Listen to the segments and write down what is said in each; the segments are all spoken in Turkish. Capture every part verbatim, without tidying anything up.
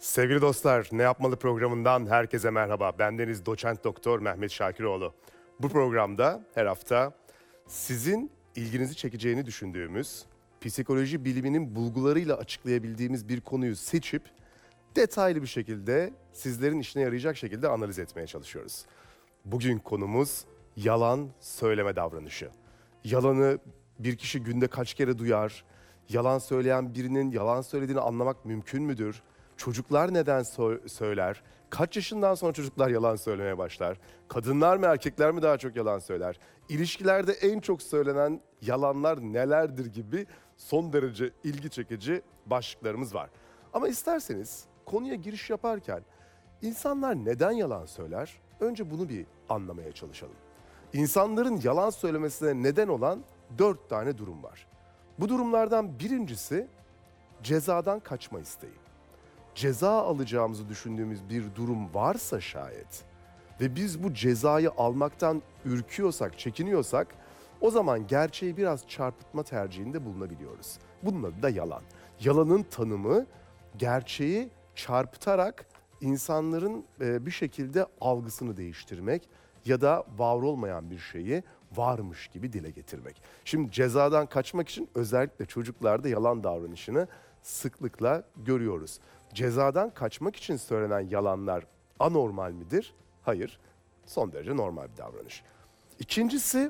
Sevgili dostlar, Ne Yapmalı programından herkese merhaba. Bendeniz Doçent Doktor Mehmet Şakiroğlu. Bu programda her hafta sizin ilginizi çekeceğini düşündüğümüz, psikoloji biliminin bulgularıyla açıklayabildiğimiz bir konuyu seçip detaylı bir şekilde sizlerin işine yarayacak şekilde analiz etmeye çalışıyoruz. Bugün konumuz yalan söyleme davranışı. Yalanı bir kişi günde kaç kere duyar? Yalan söyleyen birinin yalan söylediğini anlamak mümkün müdür? Çocuklar neden so- söyler? Kaç yaşından sonra çocuklar yalan söylemeye başlar? Kadınlar mı erkekler mi daha çok yalan söyler? İlişkilerde en çok söylenen yalanlar nelerdir gibi son derece ilgi çekici başlıklarımız var. Ama isterseniz konuya giriş yaparken insanlar neden yalan söyler? Önce bunu bir anlamaya çalışalım. İnsanların yalan söylemesine neden olan dört tane durum var. Bu durumlardan birincisi cezadan kaçma isteği. Ceza alacağımızı düşündüğümüz bir durum varsa şayet ve biz bu cezayı almaktan ürküyorsak, çekiniyorsak o zaman gerçeği biraz çarpıtma tercihinde bulunabiliyoruz. Bunun adı da yalan. Yalanın tanımı gerçeği çarpıtarak insanların bir şekilde algısını değiştirmek ya da var olmayan bir şeyi varmış gibi dile getirmek. Şimdi cezadan kaçmak için özellikle çocuklarda yalan davranışını sıklıkla görüyoruz. Cezadan kaçmak için söylenen yalanlar anormal midir? Hayır. Son derece normal bir davranış. İkincisi,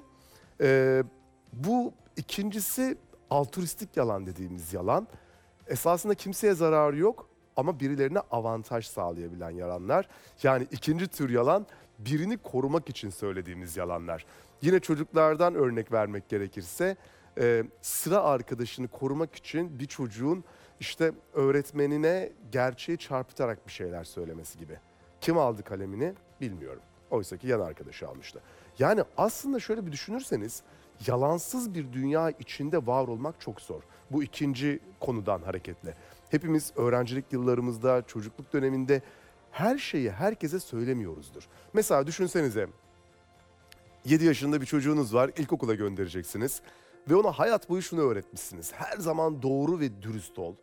e, bu ikincisi altruistik yalan dediğimiz yalan. Esasında kimseye zararı yok ama birilerine avantaj sağlayabilen yalanlar. Yani ikinci tür yalan birini korumak için söylediğimiz yalanlar. Yine çocuklardan örnek vermek gerekirse e, sıra arkadaşını korumak için bir çocuğun işte öğretmenine gerçeği çarpıtarak bir şeyler söylemesi gibi. Kim aldı kalemini bilmiyorum. Oysa ki yan arkadaşı almıştı. Yani aslında şöyle bir düşünürseniz yalansız bir dünya içinde var olmak çok zor. Bu ikinci konudan hareketle. Hepimiz öğrencilik yıllarımızda, çocukluk döneminde her şeyi herkese söylemiyoruzdur. Mesela düşünsenize yedi yaşında bir çocuğunuz var, ilkokula göndereceksiniz ve ona hayat boyu şunu öğretmişsiniz. Her zaman doğru ve dürüst ol.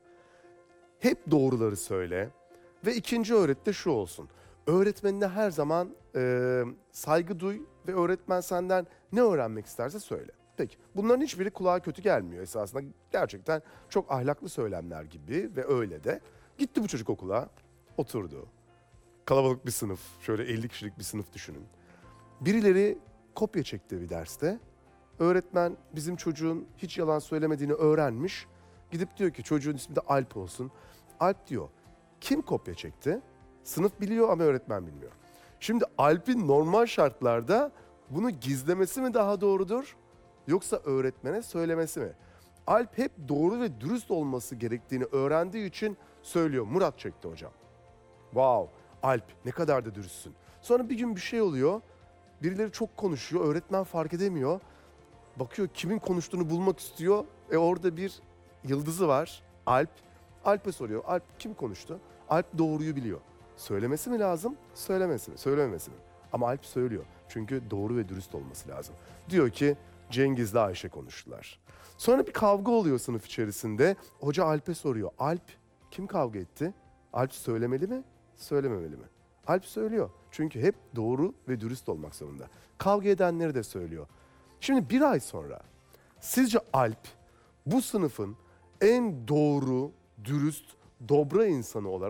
Hep doğruları söyle ve ikinci öğret de şu olsun. Öğretmenine her zaman e, saygı duy ve öğretmen senden ne öğrenmek isterse söyle. Peki bunların hiçbiri kulağa kötü gelmiyor esasında. Gerçekten çok ahlaklı söylemler gibi ve öyle de. Gitti bu çocuk okula, oturdu. Kalabalık bir sınıf, şöyle elli kişilik bir sınıf düşünün. Birileri kopya çekti bir derste. Öğretmen bizim çocuğun hiç yalan söylemediğini öğrenmiş. Gidip diyor ki çocuğun ismi de Alp olsun. Alp diyor, kim kopya çekti? Sınıf biliyor ama öğretmen bilmiyor. Şimdi Alp'in normal şartlarda bunu gizlemesi mi daha doğrudur? Yoksa öğretmene söylemesi mi? Alp hep doğru ve dürüst olması gerektiğini öğrendiği için söylüyor. Murat çekti hocam. Wow, Alp ne kadar da dürüstsün. Sonra bir gün bir şey oluyor. Birileri çok konuşuyor, öğretmen fark edemiyor. Bakıyor kimin konuştuğunu bulmak istiyor. E orada bir yıldızı var, Alp. Alp'e soruyor, Alp kim konuştu? Alp doğruyu biliyor. Söylemesi mi lazım, söylemesi mi, söylememesi mi? Ama Alp söylüyor. Çünkü doğru ve dürüst olması lazım. Diyor ki Cengiz'le Ayşe konuştular. Sonra bir kavga oluyor sınıf içerisinde. Hoca Alp'e soruyor. Alp kim kavga etti? Alp söylemeli mi, söylememeli mi? Alp söylüyor. Çünkü hep doğru ve dürüst olmak zorunda. Kavga edenleri de söylüyor. Şimdi bir ay sonra sizce Alp bu sınıfın en doğru, dürüst, dobra insanı olarak